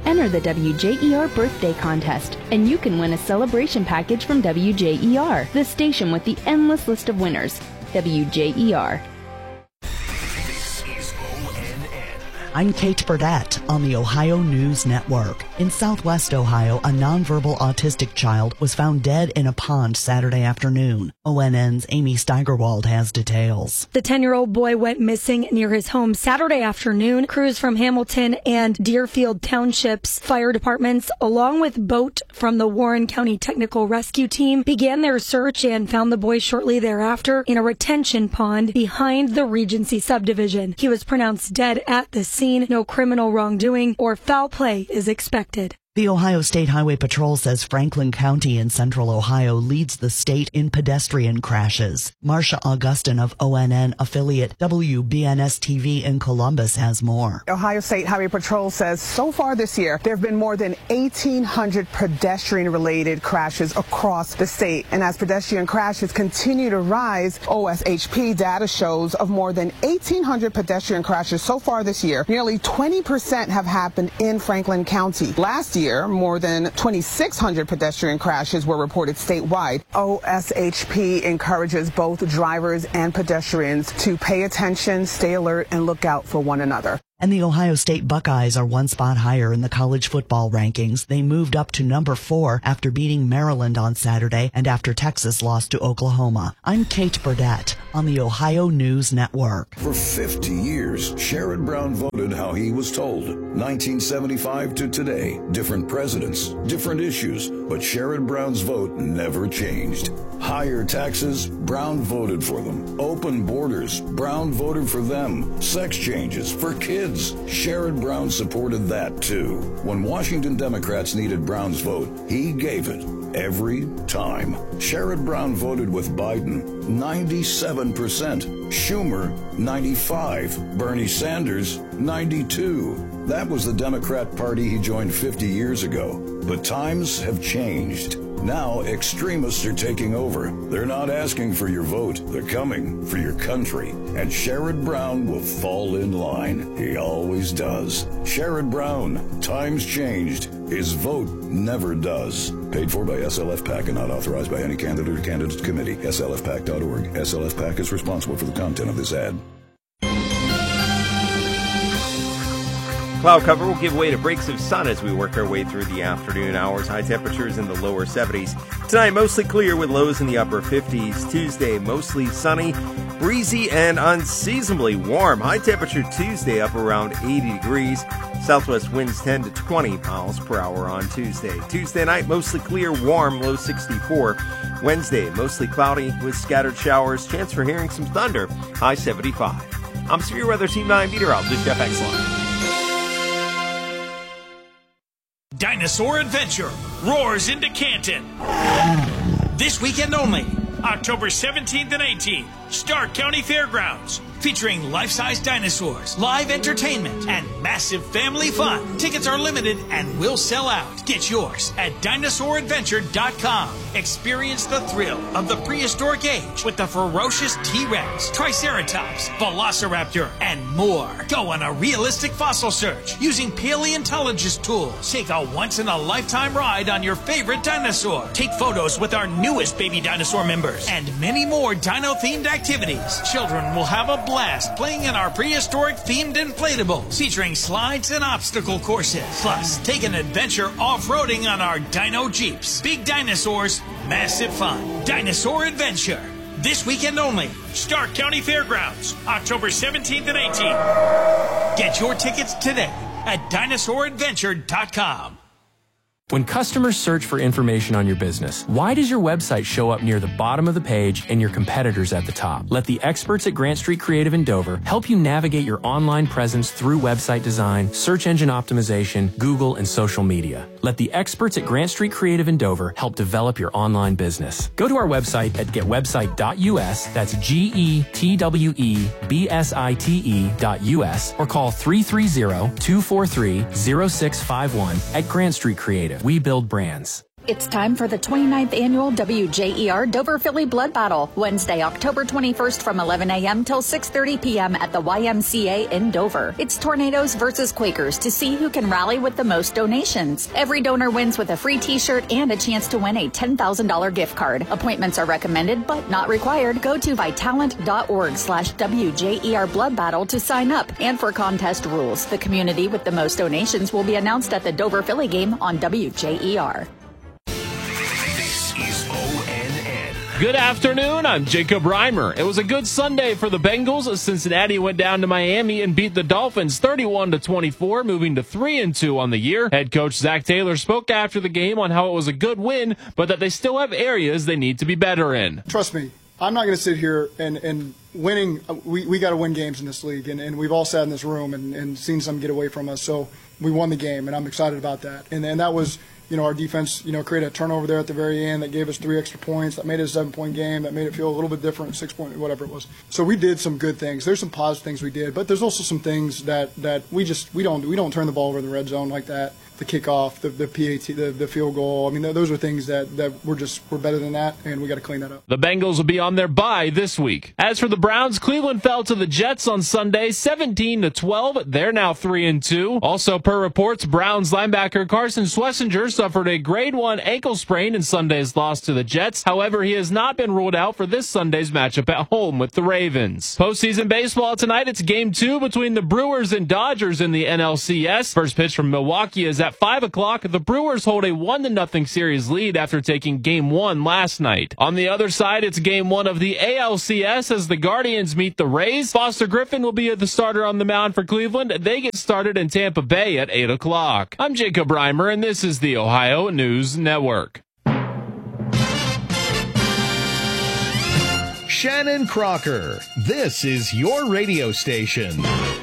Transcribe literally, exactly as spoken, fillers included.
Enter the W J E R birthday contest, and you can win a celebration package from W J E R, the station with the endless list of winners. W J E R. I'm Kate Burdett on the Ohio News Network. In southwest Ohio, a nonverbal autistic child was found dead in a pond Saturday afternoon. O N N's Amy Steigerwald has details. The ten-year-old boy went missing near his home Saturday afternoon. Crews from Hamilton and Deerfield Townships fire departments, along with boat from the Warren County Technical Rescue Team, began their search and found the boy shortly thereafter in a retention pond behind the Regency subdivision. He was pronounced dead at the scene. No criminal wrongdoing or foul play is expected. The Ohio State Highway Patrol says Franklin County in central Ohio leads the state in pedestrian crashes. Marcia Augustin of O N N affiliate W B N S T V in Columbus has more. Ohio State Highway Patrol says so far this year, there have been more than eighteen hundred pedestrian-related crashes across the state. And as pedestrian crashes continue to rise, O S H P data shows of more than eighteen hundred pedestrian crashes so far this year, nearly twenty percent have happened in Franklin County. Last year, Year, more than twenty-six hundred pedestrian crashes were reported statewide. O S H P encourages both drivers and pedestrians to pay attention, stay alert, and look out for one another. And the Ohio State Buckeyes are one spot higher in the college football rankings. They moved up to number four after beating Maryland on Saturday and after Texas lost to Oklahoma. I'm Kate Burdett on the Ohio News Network. For fifty years, Sherrod Brown voted how he was told. nineteen seventy-five to today, different presidents, different issues, but Sherrod Brown's vote never changed. Higher taxes, Brown voted for them. Open borders, Brown voted for them. Sex changes for kids, Sherrod Brown supported that too. When Washington Democrats needed Brown's vote, he gave it every time. Sherrod Brown voted with Biden, ninety-seven percent. Schumer, ninety-five. Bernie Sanders, ninety-two. That was the Democrat Party he joined fifty years ago. But times have changed. Now extremists are taking over. They're not asking for your vote. They're coming for your country. And Sherrod Brown will fall in line. He always does. Sherrod Brown, times changed. His vote never does. Paid for by S L F PAC and not authorized by any candidate or candidate committee. S L F PAC dot org. S L F PAC is responsible for the content of this ad. Cloud cover will give way to breaks of sun as we work our way through the afternoon hours. High temperatures in the lower seventies. Tonight, mostly clear with lows in the upper fifties. Tuesday, mostly sunny, breezy, and unseasonably warm. High temperature Tuesday up around eighty degrees. Southwest winds ten to twenty miles per hour on Tuesday. Tuesday night, mostly clear, warm, low sixty-four. Wednesday, mostly cloudy with scattered showers. Chance for hearing some thunder, high seventy-five. I'm Severe Weather Team nine meteorologist Jeff Exline. Dinosaur Adventure roars into Canton. This weekend only, October seventeenth and eighteenth, Stark County Fairgrounds. Featuring life-size dinosaurs, live entertainment, and massive family fun. Tickets are limited and will sell out. Get yours at dinosaur adventure dot com. Experience the thrill of the prehistoric age with the ferocious T-Rex, Triceratops, Velociraptor, and more. Go on a realistic fossil search using paleontologist tools. Take a once-in-a-lifetime ride on your favorite dinosaur. Take photos with our newest baby dinosaur members. And many more dino-themed activities. Children will have a blast playing in our prehistoric themed inflatables featuring slides and obstacle courses. Plus, take an adventure off-roading on our Dino Jeeps. Big dinosaurs, massive fun. Dinosaur Adventure. This weekend only. Stark County Fairgrounds, October seventeenth and eighteenth. Get your tickets today at dinosaur adventure dot com. When customers search for information on your business, why does your website show up near the bottom of the page and your competitors at the top? Let the experts at Grant Street Creative in Dover help you navigate your online presence through website design, search engine optimization, Google, and social media. Let the experts at Grant Street Creative in Dover help develop your online business. Go to our website at get website dot U S, that's G E T W E B S I T E dot U S, or call three three zero, two four three, zero six five one at Grant Street Creative. We build brands. It's time for the twenty-ninth Annual W J E R Dover Philly Blood Battle, Wednesday, October twenty-first from eleven a.m. till six thirty p.m. at the Y M C A in Dover. It's Tornadoes versus Quakers to see who can rally with the most donations. Every donor wins with a free t-shirt and a chance to win a ten thousand dollars gift card. Appointments are recommended but not required. Go to vitalant.org slash WJER Blood Battle to sign up. And for contest rules, the community with the most donations will be announced at the Dover Philly game on W J E R. Good afternoon, I'm Jacob Reimer. It was a good Sunday for the Bengals as Cincinnati went down to Miami and beat the Dolphins thirty-one to twenty-four, moving to three and two on the year. Head coach Zach Taylor spoke after the game on how it was a good win, but that they still have areas they need to be better in. Trust me, I'm not going to sit here and, and winning. We, we got to win games in this league, and, and we've all sat in this room and, and seen some get away from us. So we won the game, and I'm excited about that. And, and that was... You know, our defense, you know, created a turnover there at the very end that gave us three extra points. That made it a seven-point game. That made it feel a little bit different, six-point, whatever it was. So we did some good things. There's some positive things we did, but there's also some things that, that we just we don't we don't turn the ball over in the red zone like that. The kickoff, the the P A T, the, the field goal. I mean, those are things that, that we're just we're better than that, and we got to clean that up. The Bengals will be on their bye this week. As for the Browns, Cleveland fell to the Jets on Sunday, seventeen to twelve. They're now three and two. Also, per reports, Browns linebacker Carson Schlesinger suffered a grade one ankle sprain in Sunday's loss to the Jets. However, he has not been ruled out for this Sunday's matchup at home with the Ravens. Postseason baseball tonight. It's game two between the Brewers and Dodgers in the N L C S. First pitch from Milwaukee is at five o'clock. The Brewers hold a one to nothing series lead after taking game one last night. On the other side, it's game one of the A L C S as the Guardians meet the Rays. Foster Griffin will be the starter on the mound for Cleveland. They get started in Tampa Bay at eight o'clock. I'm Jacob Reimer, and this is the Ohio News Network. Shannon Crocker, this is your radio station.